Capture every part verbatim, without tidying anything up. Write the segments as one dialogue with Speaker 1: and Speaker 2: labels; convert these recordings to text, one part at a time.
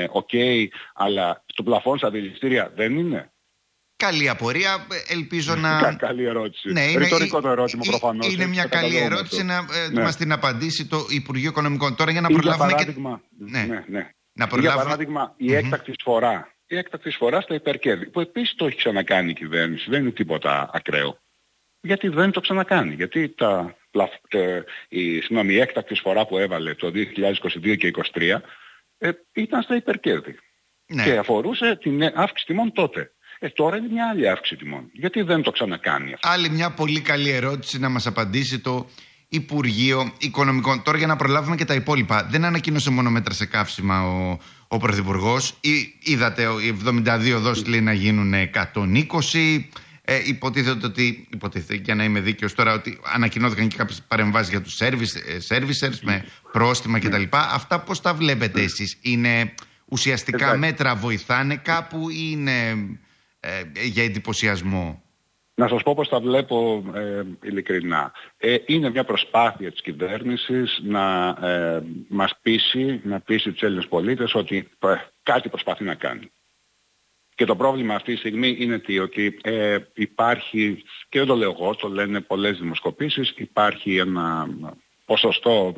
Speaker 1: οκ, okay, αλλά το πλαφόν στα δηληστήρια δεν είναι.
Speaker 2: Καλή απορία, ελπίζω να...
Speaker 1: Καλή ερώτηση.
Speaker 2: Ναι, είναι,
Speaker 1: ρητορικό το ερώτημα προφανώς.
Speaker 2: Είναι μια καλή ερώτηση να ε, ναι. μας την απαντήσει το Υπουργείο Οικονομικών. Τώρα για να προλάβουμε
Speaker 1: για παράδειγμα,
Speaker 2: και... Ναι,
Speaker 1: ναι, ναι.
Speaker 2: Να προλάβουμε...
Speaker 1: Για παράδειγμα, η έκτακτη mm-hmm. σφορά. Η έκτακτη σφορά στα υπερκέρδη, που επίσης το έχει ξανακάνει η κυβέρνηση. Δεν είναι τίποτα ακραίο. Γιατί δεν το ξανακάνει. Γιατί τα, τε, η, συγνώμη, η έκτακτη σφορά που έβαλε το δύο χιλιάδες είκοσι δύο και είκοσι τρία ε, ήταν στα υπερκέρδη. Ναι. Και αφορούσε την αύξηση τιμών τότε. Ε, τώρα είναι μια άλλη αύξηση τιμών. Γιατί δεν το ξανακάνει αυτό.
Speaker 2: Άλλη μια πολύ καλή ερώτηση να μας απαντήσει το Υπουργείο Οικονομικών. Τώρα για να προλάβουμε και τα υπόλοιπα. Δεν ανακοίνωσε μόνο μέτρα σε καύσιμα ο, ο Πρωθυπουργός. Ή, είδατε, οι εβδομήντα δύο δόσεις λέει να γίνουν εκατόν είκοσι. Ε, υποτίθεται ότι, υποτίθεται για να είμαι δίκαιος τώρα, ότι ανακοινώθηκαν και κάποιες παρεμβάσεις για τους service, servicers με πρόστιμα κτλ. Αυτά πώς τα βλέπετε εσείς? Είναι ουσιαστικά Εντάξει. μέτρα, βοηθάνε κάπου ή είναι ε, για εντυπωσιασμό?
Speaker 1: Να σας πω πως τα βλέπω ε, ειλικρινά. Ε, είναι μια προσπάθεια της κυβέρνησης να ε, μας πείσει, να πείσει τους Έλληνες πολίτες ότι ε, κάτι προσπαθεί να κάνει. Και το πρόβλημα αυτή τη στιγμή είναι τι, ότι ε, υπάρχει, και δεν το λέω εγώ, το λένε πολλές δημοσκοπήσεις, υπάρχει ένα ποσοστό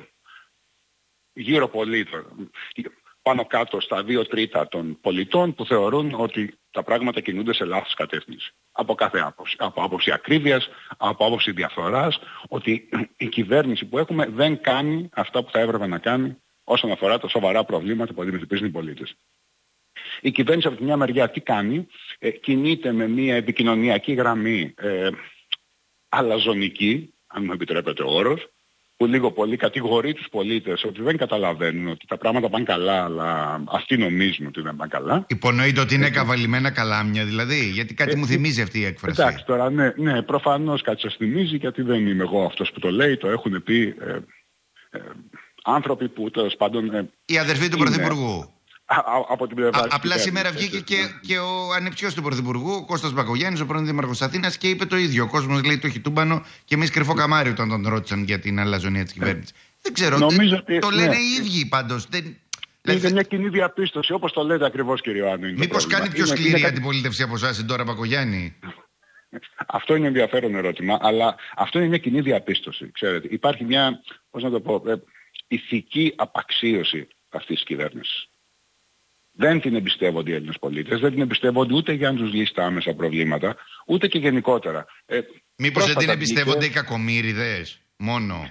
Speaker 1: γύρω πολύ, πάνω κάτω στα δύο τρίτα των πολιτών που θεωρούν ότι τα πράγματα κινούνται σε λάθος κατεύθυνση. Από κάθε άποψη. Από άποψη ακρίβειας, από άποψη διαφθοράς, ότι η κυβέρνηση που έχουμε δεν κάνει αυτά που θα έπρεπε να κάνει όσον αφορά τα σοβαρά προβλήματα που αντιμετωπίζουν οι πολίτες. Η κυβέρνηση από τη μια μεριά τι κάνει? Ε, κινείται με μια επικοινωνιακή γραμμή ε, αλαζονική, αν μου επιτρέπετε ο όρος, που λίγο πολύ κατηγορεί τους πολίτες ότι δεν καταλαβαίνουν ότι τα πράγματα πάνε καλά, αλλά αυτοί νομίζουν ότι δεν πάνε καλά.
Speaker 2: Υπονοείται ότι είναι καβαλημένα καλάμια δηλαδή, γιατί κάτι ε, μου θυμίζει αυτή η έκφραση.
Speaker 1: Εντάξει τώρα, ναι, ναι, προφανώς κάτι σας θυμίζει, γιατί δεν είμαι εγώ αυτός που το λέει, το έχουν πει ε, ε, άνθρωποι που τέλος πάντων... Ε,
Speaker 2: οι αδερφοί του Πρωθυπουργού.
Speaker 1: Α, από την πλευρά
Speaker 2: Α, απλά σήμερα βγήκε και, και ο ανεψιός του Πρωθυπουργού, ο Κώστας Μπακογιάννης, ο πρώην Δήμαρχος Αθήνας, και είπε το ίδιο. Ο κόσμος λέει το έχει τούμπανο και εμείς κρυφό καμάρι όταν τον ρώτησαν για την αλαζονία της κυβέρνησης. Ε, Δεν ξέρω,
Speaker 1: νομίζω
Speaker 2: ότι, το λένε ναι. οι ίδιοι πάντως. Δεν...
Speaker 1: Είναι μια κοινή διαπίστωση, όπως το λέτε ακριβώς, κύριε Ιωάννη.
Speaker 2: Μήπως κάνει πιο σκληρή είναι... αντιπολίτευση από εσάς τώρα, Μπακογιάννη?
Speaker 1: Αυτό είναι ενδιαφέρον ερώτημα, αλλά αυτό είναι μια κοινή διαπίστωση. Ξέρετε, υπάρχει μια, πώς να το πω, ε, ηθική απαξίωση αυτής της κυβέρνησης. Δεν την εμπιστεύονται οι Έλληνες πολίτες, δεν την εμπιστεύονται ούτε για να τους λύσει τα άμεσα προβλήματα, ούτε και γενικότερα. Ε,
Speaker 2: Μήπως δεν την εμπιστεύονται βγήκε... οι κακομοίριδες μόνο?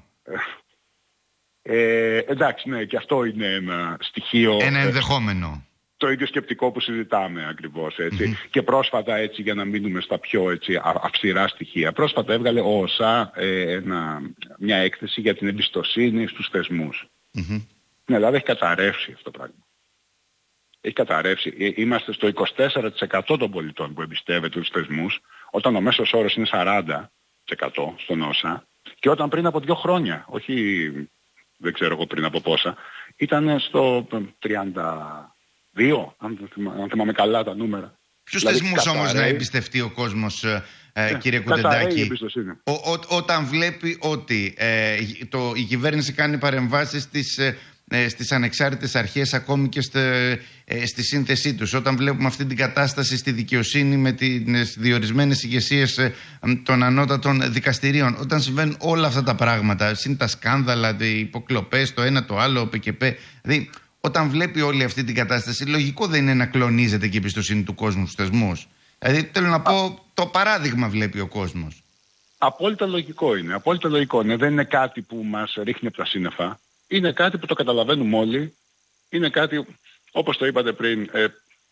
Speaker 1: Ε, εντάξει, ναι, και αυτό είναι ένα στοιχείο...
Speaker 2: Ένα ενδεχόμενο. Ε,
Speaker 1: το ίδιο σκεπτικό που συζητάμε ακριβώς, έτσι. Mm-hmm. Και πρόσφατα, έτσι, για να μείνουμε στα πιο έτσι, αυστηρά στοιχεία, πρόσφατα έβγαλε ο ΟΣΑ ε, ένα, μια έκθεση για την εμπιστοσύνη στους θεσμούς. Mm-hmm. Στην Ελλάδα έχει καταρρεύσει αυτό το πράγμα. Έχει καταρρεύσει. Είμαστε στο είκοσι τέσσερα τοις εκατό των πολιτών που εμπιστεύεται τους θεσμούς, όταν ο μέσος όρος είναι σαράντα τοις εκατό στον ΩΣΑ, και όταν πριν από δύο χρόνια, όχι δεν ξέρω εγώ πριν από πόσα, ήταν στο τριάντα δύο, αν, αν θυμάμαι καλά τα νούμερα.
Speaker 2: Ποιους δηλαδή, θεσμούς όμως να εμπιστευτεί ο κόσμος, ε, κύριε Κουντεντάκη, ο, ο, όταν βλέπει ότι ε, το, η κυβέρνηση κάνει παρεμβάσεις στις... Ε, στις ανεξάρτητες αρχές, ακόμη και στη, στη σύνθεσή τους, όταν βλέπουμε αυτή την κατάσταση στη δικαιοσύνη με τις διορισμένες ηγεσίες των ανώτατων δικαστηρίων, όταν συμβαίνουν όλα αυτά τα πράγματα, συν τα σκάνδαλα, οι υποκλοπές, το ένα το άλλο, ο ΠΚΠ, δηλαδή όταν βλέπει όλη αυτή την κατάσταση, λογικό δεν είναι να κλονίζεται και η εμπιστοσύνη του κόσμου στους θεσμούς? Δηλαδή θέλω να πω, Α... το παράδειγμα βλέπει ο κόσμος. Απόλυτα λογικό είναι, απόλυτα λογικό είναι. Δεν είναι κάτι που μας ρίχνει από τα σύννεφα. Είναι κάτι που το καταλαβαίνουμε όλοι. Είναι κάτι, όπως το είπατε πριν, ε,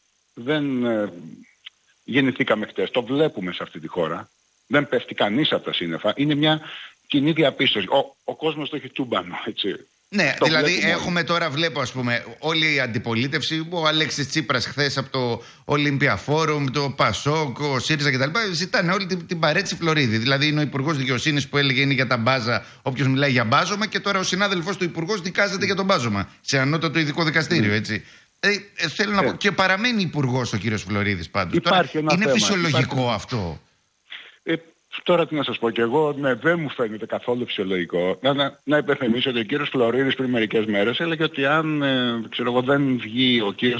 Speaker 2: δεν ε, γεννηθήκαμε χτες. Το βλέπουμε σε αυτή τη χώρα. Δεν πέφτει κανείς από τα σύννεφα. Είναι μια κοινή διαπίστωση. Ο, ο κόσμος το έχει τούμπανο, έτσι. Ναι, το δηλαδή έχουμε όλοι. Τώρα βλέπω, ας πούμε, όλη η αντιπολίτευση, ο Αλέξης Τσίπρας χθες από το Olympia Forum, το Πασόκ, ο ΣΥΡΙΖΑ κτλ. Ζητάνε όλη την, την παρέτηση Φλωρίδη. Δηλαδή είναι ο Υπουργός Δικαιοσύνης που έλεγε είναι για τα μπάζα, όποιος μιλάει για μπάζωμα, και τώρα ο συνάδελφος του Υπουργός δικάζεται για τον μπάζωμα σε ανώτατο ειδικό δικαστήριο, έτσι. Ε, ε, θέλω να πω, και παραμένει Υπουργός ο κύριος Φλωρίδης πάντως. Τώρα, είναι θέμα. Φυσιολογικό υπάρχει... αυτό? Ε, Τώρα τι να σας πω κι εγώ, ναι, δεν μου φαίνεται καθόλου φυσιολογικό. Να, να, να υπενθυμίσω ότι ο κύριος Φλωρίδης πριν μερικές μέρες έλεγε ότι αν ε, ξέρω εγώ, δεν βγει ο κύριος